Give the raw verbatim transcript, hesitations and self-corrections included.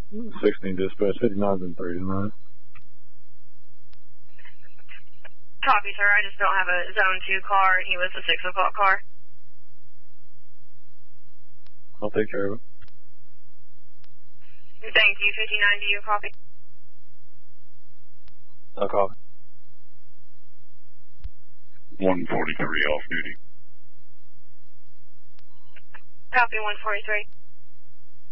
sixteen dispatch, fifty-nine's in three tonight. Copy, sir. I just don't have a zone two car, and he was a six o'clock car. I'll take care of it. Thank you. fifty-nine, do you copy? I'll copy. one forty-three off duty. Copy, one forty-three.